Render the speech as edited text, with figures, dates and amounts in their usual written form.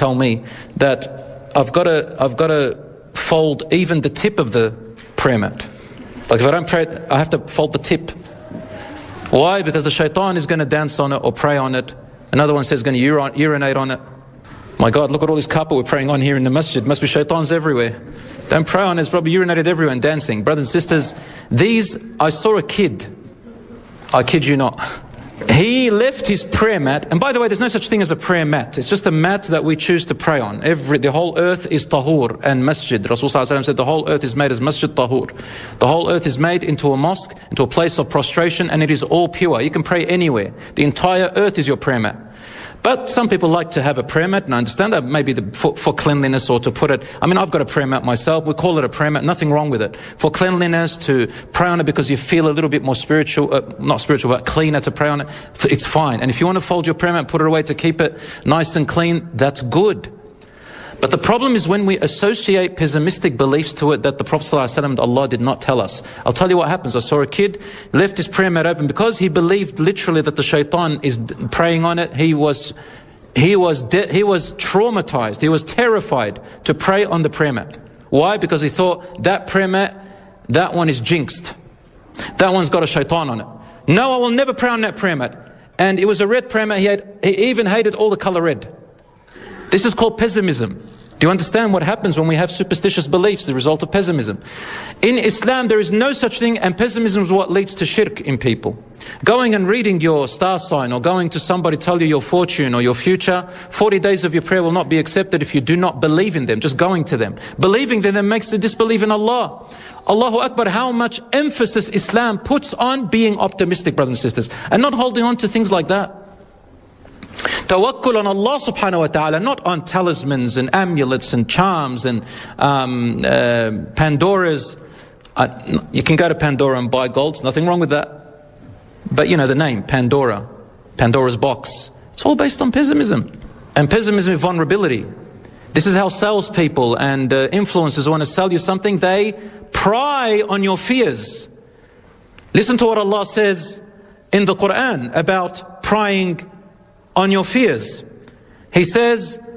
tell me that I've got to fold even the tip of the prayer mat. Like if I don't pray, I have to fold the tip. Why? Because the shaitan is going to dance on it or pray on it. Another one says he's going to urinate on it. My God, look at all this carpet we're praying on here in the masjid. Must be shaitans everywhere. Don't pray on it. It's probably urinated everywhere and dancing. Brothers and sisters, I saw a kid. I kid you not. He left his prayer mat. And by the way, there's no such thing as a prayer mat. It's just a mat that we choose to pray on. The whole earth is tahur and masjid. Rasul said the whole earth is made as masjid tahur. The whole earth is made into a mosque, into a place of prostration, and it is all pure. You can pray anywhere. The entire earth is your prayer mat. But some people like to have a prayer mat, and I understand that maybe for cleanliness or to put it. I mean, I've got a prayer mat myself. We call it a prayer mat. Nothing wrong with it. For cleanliness, to pray on it because you feel a little bit more spiritual, not spiritual, but cleaner to pray on it. It's fine. And if you want to fold your prayer mat, put it away to keep it nice and clean, that's good. But the problem is when we associate pessimistic beliefs to it that the Prophet ﷺ, Allah did not tell us. I'll tell you what happens. I saw a kid left his prayer mat open because he believed literally that the shaitan is praying on it. He was traumatized. He was terrified to pray on the prayer mat. Why? Because he thought that prayer mat, that one is jinxed. That one's got a shaitan on it. No, I will never pray on that prayer mat. And it was a red prayer mat. He even hated all the color red. This is called pessimism. Do you understand what happens when we have superstitious beliefs, the result of pessimism? In Islam, there is no such thing, and pessimism is what leads to shirk in people. Going and reading your star sign or going to somebody tell you your fortune or your future, 40 days of your prayer will not be accepted if you do not believe in them, just going to them. Believing in them makes you disbelieve in Allah. Allahu Akbar, how much emphasis Islam puts on being optimistic, brothers and sisters, and not holding on to things like that. Tawakkul on Allah subhanahu wa ta'ala, not on talismans and amulets and charms and Pandora's. You can go to Pandora and buy golds, nothing wrong with that. But you know the name, Pandora, Pandora's box. It's all based on pessimism. And pessimism is vulnerability. This is how salespeople and influencers want to sell you something. They pry on your fears. Listen to what Allah says in the Quran about prying on your fears. He says,